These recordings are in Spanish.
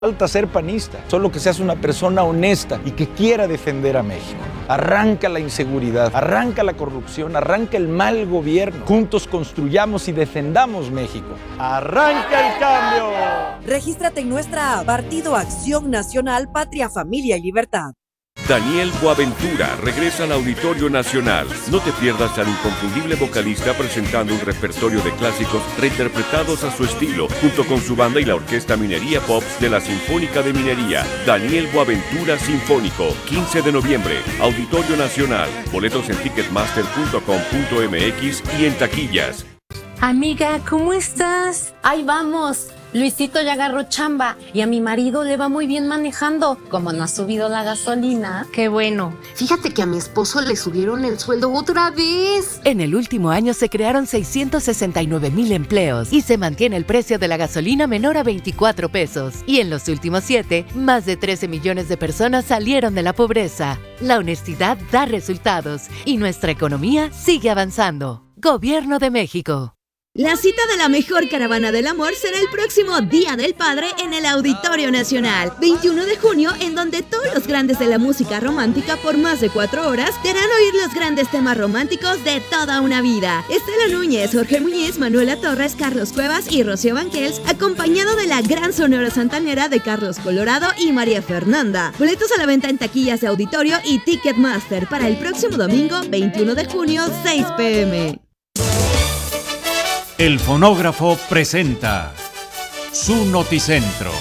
Falta ser panista, solo que seas una persona honesta y que quiera defender a México. Arranca la inseguridad, arranca la corrupción, arranca el mal gobierno. Juntos construyamos y defendamos México. ¡Arranca el cambio! Regístrate en nuestra app Partido Acción Nacional, Patria, Familia y Libertad. Daniel Boaventura regresa al Auditorio Nacional. No te pierdas al inconfundible vocalista presentando un repertorio de clásicos reinterpretados a su estilo, junto con su banda y la Orquesta Minería Pops de la Sinfónica de Minería. Daniel Boaventura Sinfónico, 15 de noviembre, Auditorio Nacional. Boletos en ticketmaster.com.mx y en taquillas. Amiga, ¿cómo estás? Ahí vamos. Luisito ya agarró chamba y a mi marido le va muy bien manejando. Como no ha subido la gasolina. Qué bueno. Fíjate que a mi esposo le subieron el sueldo otra vez. En el último año se crearon 669,000 empleos y se mantiene el precio de la gasolina menor a 24 pesos. Y en los últimos 7, más de 13 millones de personas salieron de la pobreza. La honestidad da resultados y nuestra economía sigue avanzando. Gobierno de México. La cita de la mejor caravana del amor será el próximo Día del Padre en el Auditorio Nacional, 21 de junio, en donde todos los grandes de la música romántica por más de 4 horas te harán oír los grandes temas románticos de toda una vida. Estela Núñez, Jorge Muñiz, Manuela Torres, Carlos Cuevas y Rocío Banquels, acompañado de la gran sonora santanera de Carlos Colorado y María Fernanda. Boletos a la venta en taquillas de Auditorio y Ticketmaster para el próximo domingo, 21 de junio, 6 p.m. El Fonógrafo presenta su Noticentro.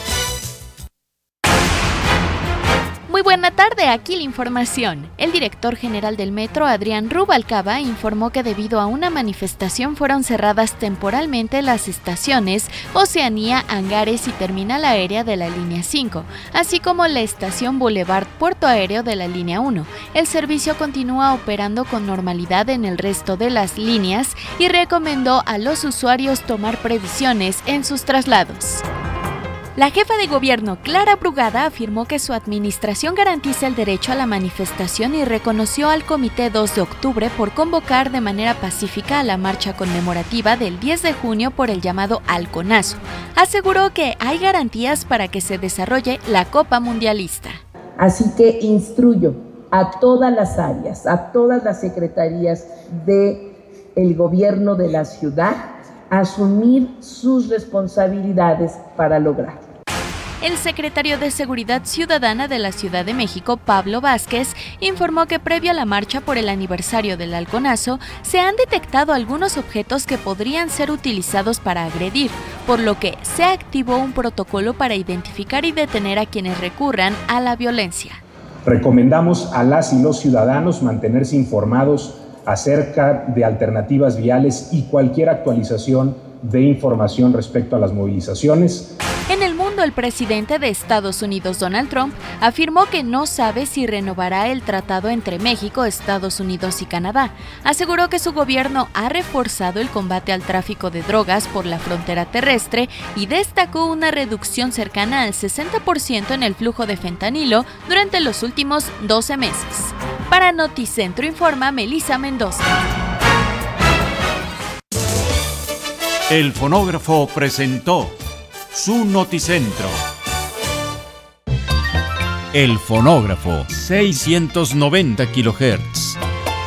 Muy buena tarde, aquí la información. El director general del Metro, Adrián Rubalcaba, informó que debido a una manifestación fueron cerradas temporalmente las estaciones Oceanía, Angares y Terminal Aérea de la Línea 5, así como la estación Boulevard Puerto Aéreo de la Línea 1. El servicio continúa operando con normalidad en el resto de las líneas y recomendó a los usuarios tomar previsiones en sus traslados. La jefa de gobierno, Clara Brugada, afirmó que su administración garantiza el derecho a la manifestación y reconoció al Comité 2 de Octubre por convocar de manera pacífica a la marcha conmemorativa del 10 de junio por el llamado Halconazo. Aseguró que hay garantías para que se desarrolle la Copa Mundialista. Así que instruyo a todas las áreas, a todas las secretarías del gobierno de la ciudad a asumir sus responsabilidades para lograr. El secretario de Seguridad Ciudadana de la Ciudad de México, Pablo Vázquez, informó que previo a la marcha por el aniversario del Halconazo, se han detectado algunos objetos que podrían ser utilizados para agredir, por lo que se activó un protocolo para identificar y detener a quienes recurran a la violencia. Recomendamos a las y los ciudadanos mantenerse informados acerca de alternativas viales y cualquier actualización de información respecto a las movilizaciones. En el mundo, el presidente de Estados Unidos, Donald Trump, afirmó que no sabe si renovará el tratado entre México, Estados Unidos y Canadá. Aseguró que su gobierno ha reforzado el combate al tráfico de drogas por la frontera terrestre y destacó una reducción cercana al 60% en el flujo de fentanilo durante los últimos 12 meses. Para Noticentro informa Melissa Mendoza. El Fonógrafo presentó su Noticentro. El Fonógrafo, 690 kHz.